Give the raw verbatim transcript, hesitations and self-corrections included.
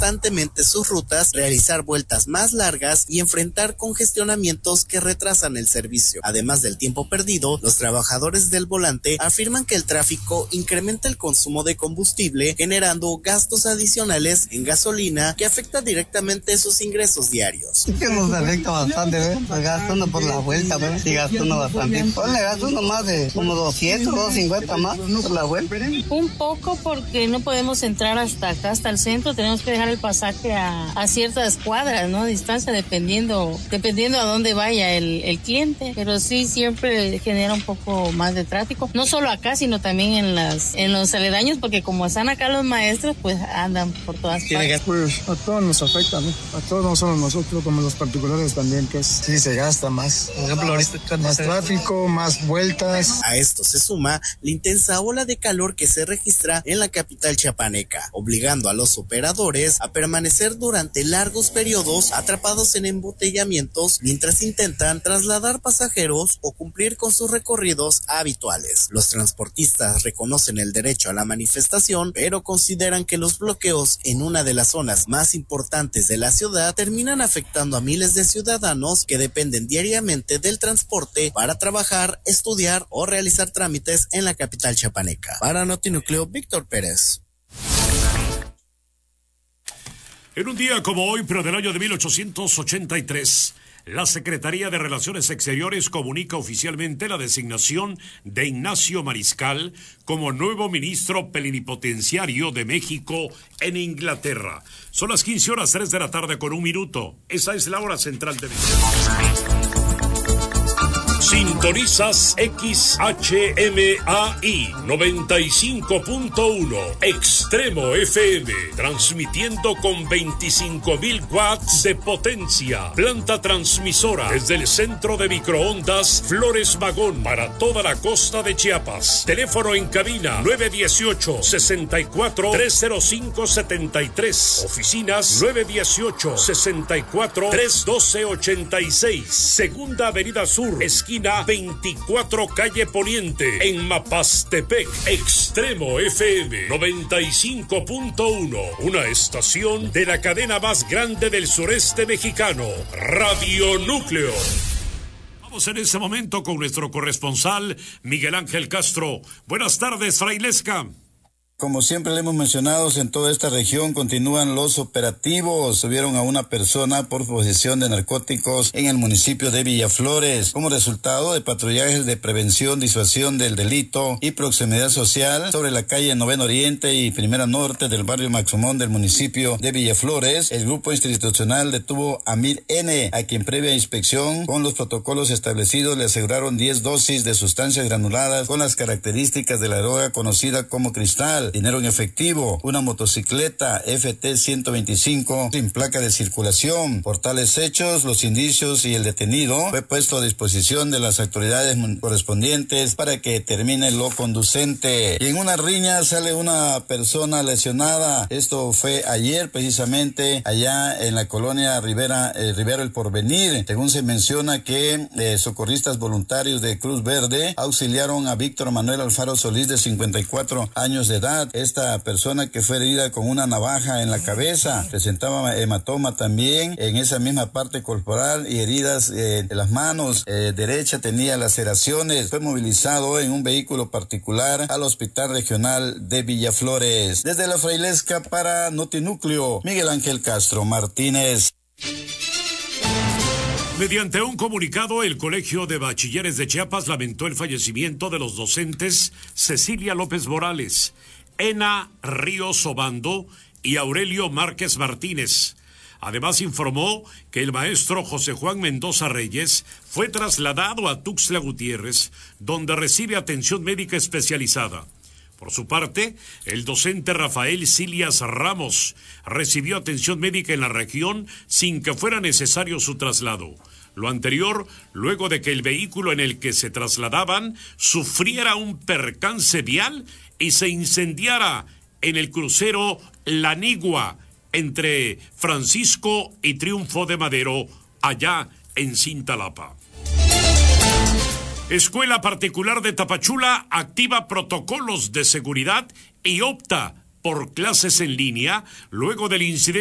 constantemente sus rutas, realizar vueltas más largas y enfrentar congestionamientos que retrasan el servicio. Además del tiempo perdido, los trabajadores del volante afirman que el tráfico incrementa el consumo de combustible, generando gastos adicionales en gasolina que afecta directamente sus ingresos diarios. Es que nos afecta bastante, ¿ves? Pues gasta uno por la vuelta, ¿ves? Sí, gasta uno bastante. Ponle gasto uno más de como doscientos, doscientos cincuenta más por la vuelta. Un poco porque no podemos entrar hasta acá, hasta el centro, tenemos que dejar el pasaje a, a ciertas cuadras, ¿no? Distancia, dependiendo, dependiendo a dónde vaya el, el cliente, pero sí siempre genera un poco más de tráfico, no solo acá, sino también en las, en los aledaños, porque como están acá los maestros, pues andan por todas partes. Pues a todos nos afecta, ¿no? A todos, no solo nosotros, como los particulares también, que es, sí se gasta más. Por ejemplo, ahorita más tráfico, más vueltas. A esto se suma la intensa ola de calor que se registra en la capital chiapaneca, obligando a los operadores a permanecer durante largos periodos atrapados en embotellamientos mientras intentan trasladar pasajeros o cumplir con sus recorridos habituales. Los transportistas reconocen el derecho a la manifestación, pero consideran que los bloqueos en una de las zonas más importantes de la ciudad terminan afectando a miles de ciudadanos que dependen diariamente del transporte para trabajar, estudiar o realizar trámites en la capital chiapaneca. Para Notinúcleo, Víctor Pérez. En un día como hoy, pero del año de mil ochocientos ochenta y tres, la Secretaría de Relaciones Exteriores comunica oficialmente la designación de Ignacio Mariscal como nuevo ministro plenipotenciario de México en Inglaterra. Son las quince horas tres de la tarde con un minuto. Esa es la hora central de México. Sintonizas X H M A I noventa y cinco punto uno Extremo F M, transmitiendo con veinticinco mil watts de potencia. Planta transmisora desde el centro de microondas Flores Magón para toda la costa de Chiapas. Teléfono en cabina nueve uno ocho, seis cuatro, tres cero cinco siete tres. Oficinas nueve uno ocho, seis cuatro, tres uno dos ocho seis. Segunda Avenida Sur, esquina veinticuatro calle Poniente, en Mapastepec. Extremo F M noventa y cinco punto uno, una estación de la cadena más grande del sureste mexicano, Radio Núcleo. Vamos en este momento con nuestro corresponsal Miguel Ángel Castro. Buenas tardes, Frailesca. Como siempre le hemos mencionado, en toda esta región continúan los operativos. Subieron a una persona por posesión de narcóticos en el municipio de Villaflores, como resultado de patrullajes de prevención, disuasión del delito y proximidad social sobre la calle Noveno Oriente y Primera Norte del barrio Maxumón del municipio de Villaflores. El grupo institucional detuvo a Mir N, a quien previa inspección con los protocolos establecidos le aseguraron diez dosis de sustancias granuladas con las características de la droga conocida como cristal, dinero en efectivo, una motocicleta F T ciento veinticinco sin placa de circulación. Por tales hechos, los indicios y el detenido fue puesto a disposición de las autoridades correspondientes para que termine lo conducente. Y en una riña sale una persona lesionada. Esto fue ayer precisamente allá en la colonia Rivera, eh, Rivero El Porvenir. Según se menciona que eh, socorristas voluntarios de Cruz Verde auxiliaron a Víctor Manuel Alfaro Solís, de cincuenta y cuatro años de edad. Esta persona, que fue herida con una navaja en la cabeza, presentaba hematoma también en esa misma parte corporal y heridas eh, de las manos eh, derecha, tenía laceraciones. Fue movilizado en un vehículo particular al Hospital Regional de Villaflores. Desde la Frailesca para Notinúcleo, Miguel Ángel Castro Martínez. Mediante un comunicado, el Colegio de Bachilleres de Chiapas lamentó el fallecimiento de los docentes Cecilia López Morales, Ena Ríos Obando y Aurelio Márquez Martínez. Además, informó que el maestro José Juan Mendoza Reyes fue trasladado a Tuxtla Gutiérrez, donde recibe atención médica especializada. Por su parte, el docente Rafael Silias Ramos recibió atención médica en la región sin que fuera necesario su traslado. Lo anterior, luego de que el vehículo en el que se trasladaban sufriera un percance vial y se incendiara en el crucero La Nigua, entre Francisco y Triunfo de Madero, allá en Cintalapa. Escuela Particular de Tapachula activa protocolos de seguridad y opta por clases en línea luego del incidente